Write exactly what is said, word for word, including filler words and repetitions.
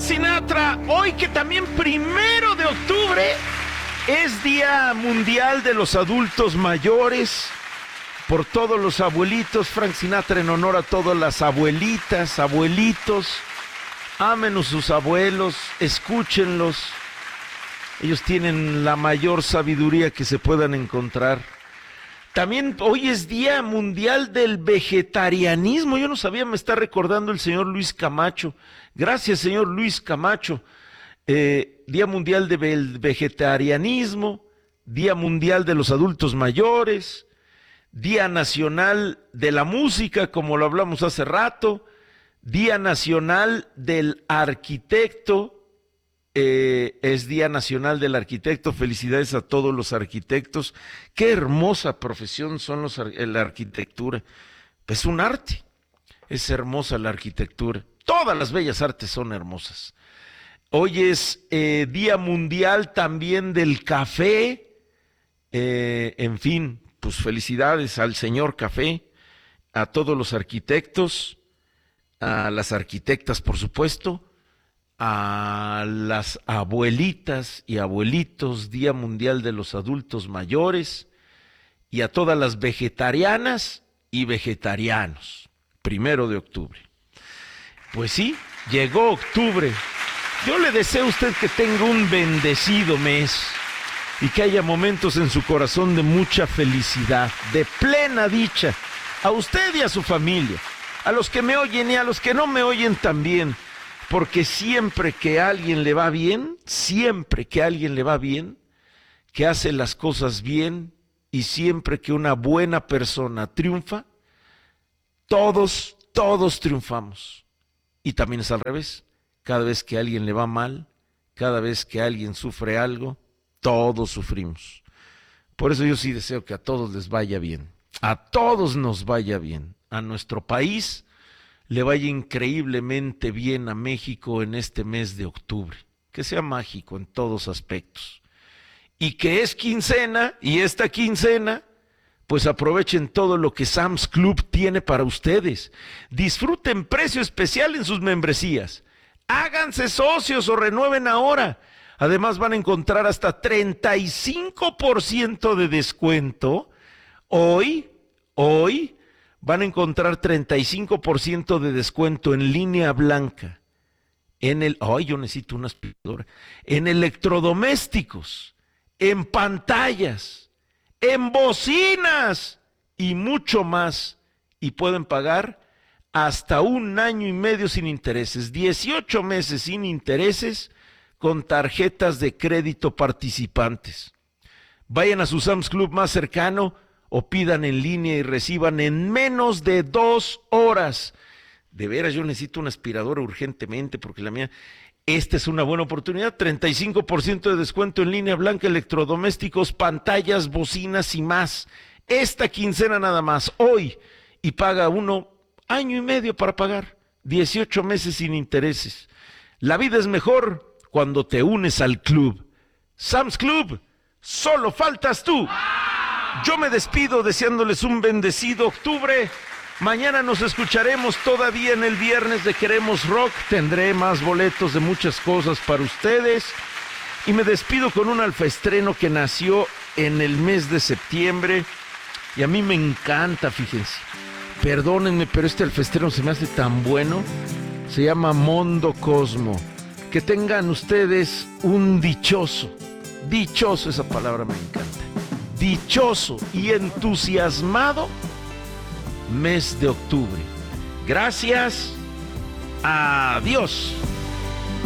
Sinatra, hoy que también primero de octubre es Día Mundial de los Adultos Mayores, por todos los abuelitos. Frank Sinatra en honor a todas las abuelitas, abuelitos. Amen a sus abuelos, escúchenlos. Ellos tienen la mayor sabiduría que se puedan encontrar. También hoy es Día Mundial del Vegetarianismo. Yo no sabía, me está recordando el señor Luis Camacho. Gracias, señor Luis Camacho. Eh, Día Mundial del Vegetarianismo, Día Mundial de los Adultos Mayores, Día Nacional de la Música, como lo hablamos hace rato, Día Nacional del Arquitecto. Eh, es Día Nacional del Arquitecto. Felicidades a todos los arquitectos. Qué hermosa profesión son los la arquitectura. Es un arte. Es hermosa la arquitectura. Todas las bellas artes son hermosas. Hoy es eh, Día Mundial también del Café. Eh, en fin, pues felicidades al señor Café, a todos los arquitectos, a las arquitectas, por supuesto, a las abuelitas y abuelitos, Día Mundial de los Adultos Mayores, y a todas las vegetarianas y vegetarianos, primero de octubre. Pues sí, llegó octubre. Yo le deseo a usted que tenga un bendecido mes y que haya momentos en su corazón de mucha felicidad, de plena dicha, a usted y a su familia, a los que me oyen y a los que no me oyen también. Porque siempre que a alguien le va bien, siempre que a alguien le va bien, que hace las cosas bien, y siempre que una buena persona triunfa, todos, todos triunfamos. Y también es al revés. Cada vez que a alguien le va mal, cada vez que alguien sufre algo, todos sufrimos. Por eso yo sí deseo que a todos les vaya bien. A todos nos vaya bien. A nuestro país le vaya increíblemente bien, a México en este mes de octubre, que sea mágico en todos aspectos, y que es quincena, y esta quincena, pues aprovechen todo lo que Sam's Club tiene para ustedes, disfruten precio especial en sus membresías, háganse socios o renueven ahora, además van a encontrar hasta treinta y cinco por ciento de descuento, hoy, hoy, van a encontrar treinta y cinco por ciento de descuento en línea blanca, en el, ay, yo necesito una aspiradora, en electrodomésticos, en pantallas, en bocinas y mucho más. Y pueden pagar hasta un año y medio sin intereses, dieciocho meses sin intereses con tarjetas de crédito participantes. Vayan a su Sam's Club más cercano o pidan en línea y reciban en menos de dos horas. De veras, yo necesito una aspiradora urgentemente porque la mía, esta es una buena oportunidad. treinta y cinco por ciento de descuento en línea blanca, electrodomésticos, pantallas, bocinas y más. Esta quincena nada más, hoy, y paga uno año y medio para pagar, dieciocho meses sin intereses. La vida es mejor cuando te unes al club. Sam's Club, solo faltas tú. Yo me despido deseándoles un bendecido octubre. Mañana nos escucharemos todavía en el viernes de Queremos Rock. Tendré más boletos de muchas cosas para ustedes. Y me despido con un alfaestreno que nació en el mes de septiembre. Y a mí me encanta, fíjense. Perdónenme, pero este alfaestreno se me hace tan bueno. Se llama Mondo Cosmo. Que tengan ustedes un dichoso, dichoso, esa palabra me encanta. Dichoso y entusiasmado mes de octubre. Gracias. Adiós.